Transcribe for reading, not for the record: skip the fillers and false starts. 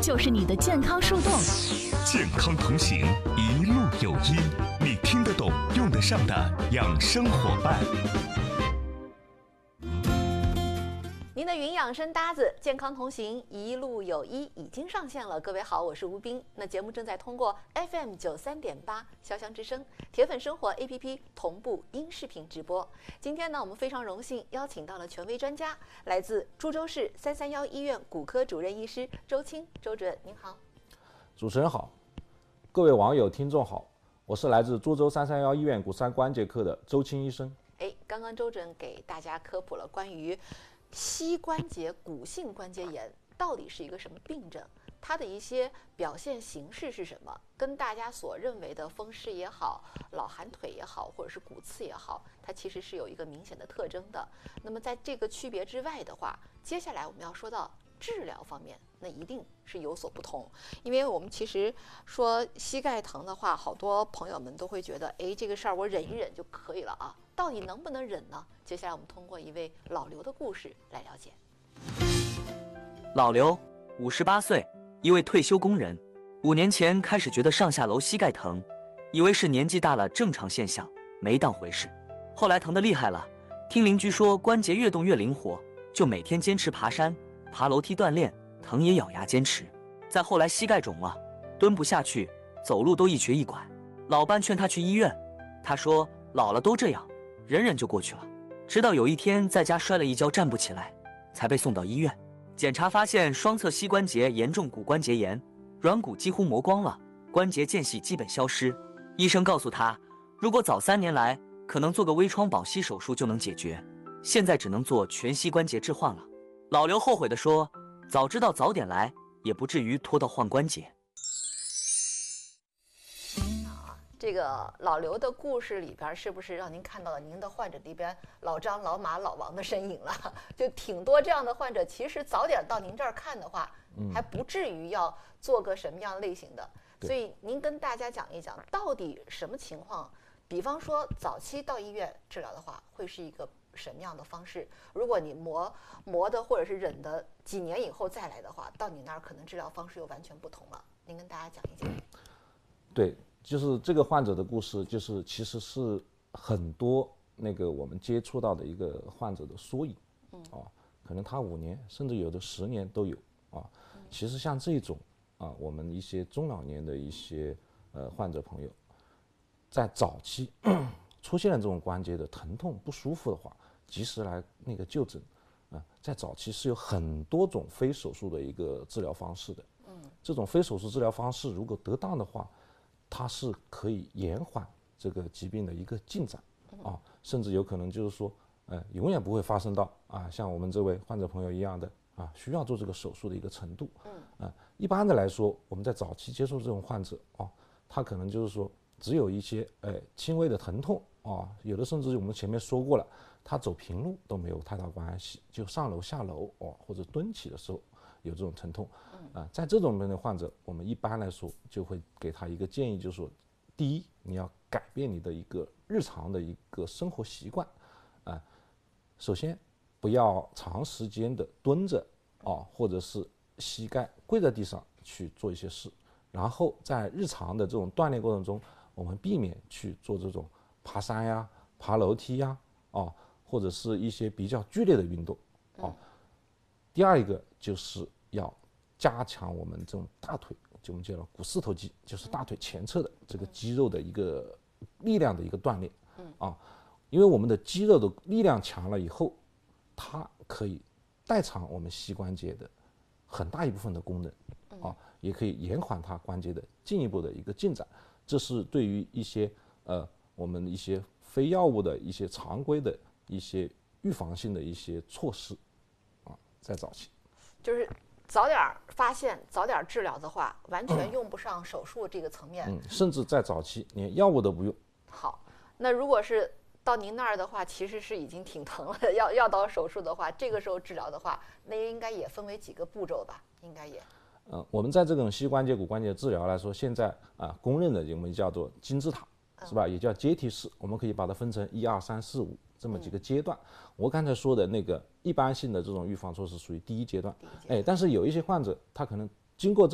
就是你的健康树洞。 健康同行，一路有医，你听得懂、用得上的养生伙伴。 您的云养生搭子，健康同行，一路有医已经上线了。各位好，我是吴斌。那节目正在通过 FM 93.8潇湘之声、铁粉生活 APP 同步音视频直播。今天呢，我们非常荣幸邀请到了权威专家，来自株洲市331医院骨科主任医师周青。周主任您好。 主持人好，各位网友听众好，我是来自株洲331医院骨三关节科的周青医生。 刚刚周主任给大家科普了关于膝关节骨性关节炎到底是一个什么病症，它的一些表现形式是什么，跟大家所认为的风湿也好、老寒腿也好，或者是骨刺也好，它其实是有一个明显的特征的。那么在这个区别之外的话，接下来我们要说到治疗方面，那一定是有所不同。因为我们其实说膝盖疼的话，好多朋友们都会觉得，这个事儿我忍一忍就可以了啊，到底能不能忍呢？接下来我们通过一位老刘的故事来了解。 老刘58岁，一位退休工人，5年前开始觉得上下楼膝盖疼，以为是年纪大了正常现象，没当回事。后来疼得厉害了，听邻居说关节越动越灵活，就每天坚持爬山、爬楼梯锻炼，疼也咬牙坚持。再后来膝盖肿了，蹲不下去，走路都一瘸一拐。老伴劝他去医院，他说老了都这样，忍忍就过去了。直到有一天在家摔了一跤，站不起来，才被送到医院。检查发现双侧膝关节严重骨关节炎，软骨几乎磨光了，关节间隙基本消失。医生告诉他，如果早3年来，可能做个微创保膝手术就能解决，现在只能做全膝关节置换了。老刘后悔地说，早知道早点来，也不至于拖到换关节。 这个老刘的故事里边，是不是让您看到了您的患者里边老张、老马、老王的身影了？就挺多这样的患者，其实早点到您这儿看的话，还不至于要做个什么样类型的。所以您跟大家讲一讲，到底什么情况？比方说早期到医院治疗的话，会是一个什么样的方式？如果你磨的或者是忍的几年以后再来的话，到你那儿可能治疗方式又完全不同了。您跟大家讲一讲。 对，就是这个患者的故事，就是其实是很多我们接触到的一个患者的缩影，可能他5年甚至有的10年都有啊。其实像这种我们一些中老年的一些患者朋友，在早期出现了这种关节的疼痛不舒服的话，及时来就诊，在早期是有很多种非手术的一个治疗方式的。这种非手术治疗方式如果得当的话，它是可以延缓这个疾病的一个进展甚至有可能就是说，永远不会发生到像我们这位患者朋友一样的需要做这个手术的一个程度。一般的来说，我们在早期接触这种患者他可能就是说只有一些轻微的疼痛有的甚至我们前面说过了，他走平路都没有太大关系，就上楼下楼或者蹲起的时候有这种疼痛。在这种的患者，我们一般来说就会给他一个建议，就是说，第一，你要改变你的一个日常的一个生活习惯，首先不要长时间的蹲着或者是膝盖跪在地上去做一些事，然后在日常的这种锻炼过程中，我们避免去做这种爬山呀、爬楼梯呀或者是一些比较剧烈的运动第二一个就是要加强我们这种大腿，就我们叫股四头肌，就是大腿前侧的这个肌肉的一个力量的一个锻炼因为我们的肌肉的力量强了以后，它可以代偿我们膝关节的很大一部分的功能也可以延缓它关节的进一步的一个进展。这是对于一些我们一些非药物的一些常规的一些预防性的一些措施在早期就是早点发现、早点治疗的话，完全用不上手术这个层面， 甚至在早期连药物都不用。 好，那如果是到您那儿的话，其实是已经挺疼了，要到手术的话，这个时候治疗的话，那应该也分为几个步骤吧？应该也。 我们在这种膝关节骨关节治疗来说，现在公认的我们叫做金字塔，是吧？也叫阶梯式，我们可以把它分成1、2、3、4、5这么几个阶段。我刚才说的一般性的这种预防措施属于第一阶段，但是有一些患者他可能经过